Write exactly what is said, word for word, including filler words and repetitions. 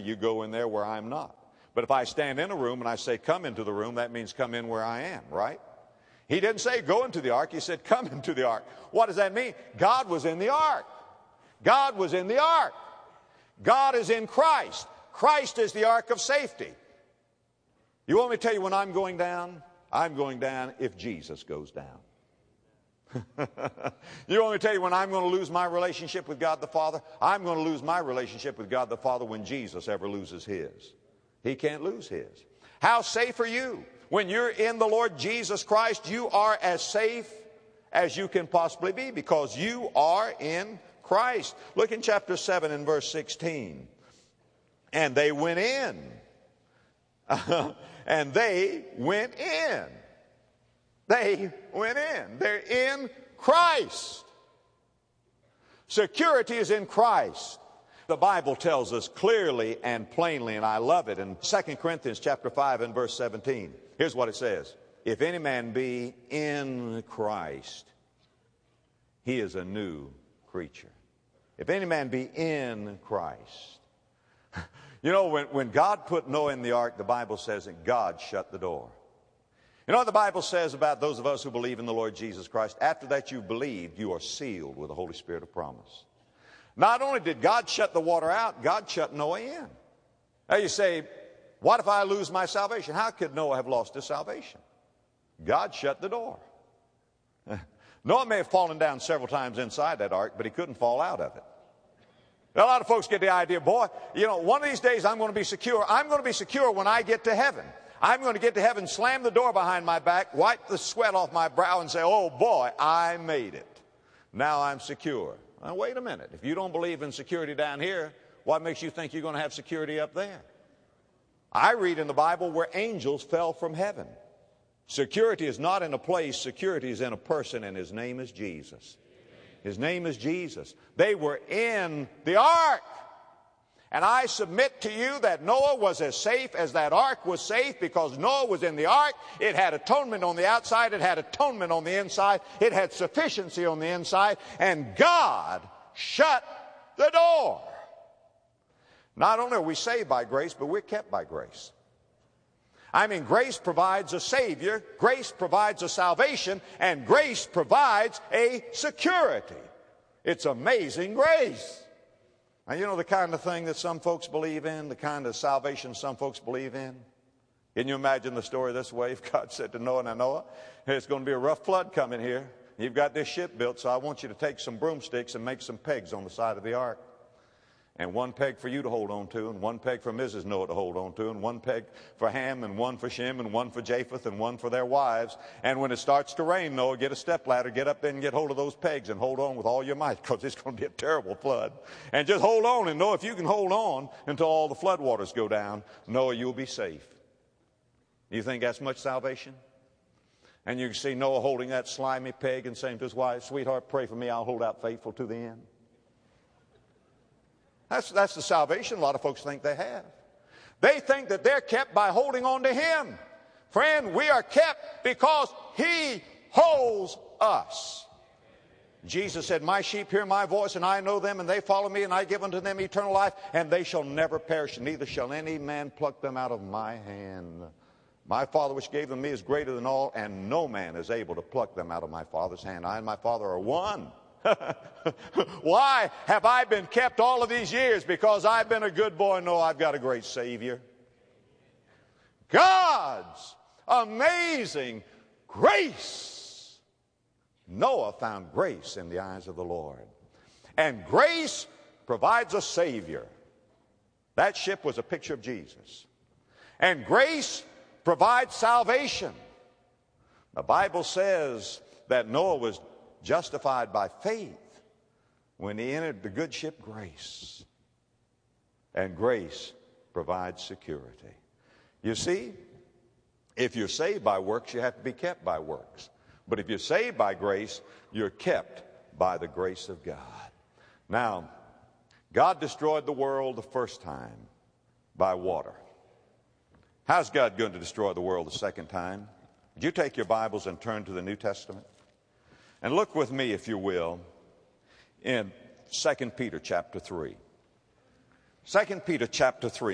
you go in there where I'm not. But if I stand in a room and I say, come into the room, that means come in where I am, right? He didn't say go into the ark. He said come into the ark. What does that mean? God was in the ark. God was in the ark. God is in Christ. Christ is the ark of safety. You want me to tell you when I'm going down? I'm going down if Jesus goes down. You want me to tell you when I'm going to lose my relationship with God the Father? I'm going to lose my relationship with God the Father when Jesus ever loses his. He can't lose his. How safe are you? When you're in the Lord Jesus Christ, you are as safe as you can possibly be because you are in Christ. Look in chapter seven and verse sixteen. And they went in. And they went in. They went in. They're in Christ. Security is in Christ. The Bible tells us clearly and plainly, and I love it, in Second Corinthians chapter five and verse seventeen. Here's what it says. If any man be in Christ, he is a new creature. If any man be in Christ. You know, when, when God put Noah in the ark, the Bible says that God shut the door. You know what the Bible says about those of us who believe in the Lord Jesus Christ? After that you've believed, you are sealed with the Holy Spirit of promise. Not only did God shut the water out, God shut Noah in. Now you say, what if I lose my salvation? How could Noah have lost his salvation? God shut the door. Noah may have fallen down several times inside that ark, but he couldn't fall out of it. Now, a lot of folks get the idea, boy, you know, one of these days I'm going to be secure. I'm going to be secure when I get to heaven. I'm going to get to heaven, slam the door behind my back, wipe the sweat off my brow and say, oh boy, I made it. Now I'm secure. Now, wait a minute. If you don't believe in security down here, what makes you think you're going to have security up there? I read in the Bible where angels fell from heaven. Security is not in a place. Security is in a person, and his name is Jesus. His name is Jesus. They were in the ark. And I submit to you that Noah was as safe as that ark was safe because Noah was in the ark. It had atonement on the outside. It had atonement on the inside. It had sufficiency on the inside. And God shut the door. Not only are we saved by grace, but we're kept by grace. I mean, grace provides a Savior, grace provides a salvation, and grace provides a security. It's amazing grace. Now, you know the kind of thing that some folks believe in, the kind of salvation some folks believe in? Can you imagine the story this way? If God said to Noah, now Noah, there's going to be a rough flood coming here. You've got this ship built, so I want you to take some broomsticks and make some pegs on the side of the ark. And one peg for you to hold on to, and one peg for Missus Noah to hold on to, and one peg for Ham, and one for Shem, and one for Japheth, and one for their wives. And when it starts to rain, Noah, get a stepladder, get up there and get hold of those pegs and hold on with all your might, because it's going to be a terrible flood. And just hold on, and Noah, if you can hold on until all the flood waters go down, Noah, you'll be safe. You think that's much salvation? And you can see Noah holding that slimy peg and saying to his wife, sweetheart, pray for me, I'll hold out faithful to the end. That's, that's the salvation a lot of folks think they have. They think that they're kept by holding on to Him. Friend, we are kept because He holds us. Jesus said, my sheep hear my voice, and I know them, and they follow me, and I give unto them eternal life, and they shall never perish, neither shall any man pluck them out of my hand. My Father which gave them me is greater than all, and no man is able to pluck them out of my Father's hand. I and my Father are one. Why have I been kept all of these years? Because I've been a good boy? No, I've got a great Savior. God's amazing grace. Noah found grace in the eyes of the Lord. And grace provides a Savior. That ship was a picture of Jesus. And grace provides salvation. The Bible says that Noah was justified by faith when he entered the good ship Grace. And grace provides security. You see, if you're saved by works, you have to be kept by works. But if you're saved by grace, you're kept by the grace of God. Now, God destroyed the world the first time by water. How's God going to destroy the world the second time? Would you take your Bibles and turn to the New Testament? And look with me, if you will, in Second Peter chapter three. Second Peter chapter three.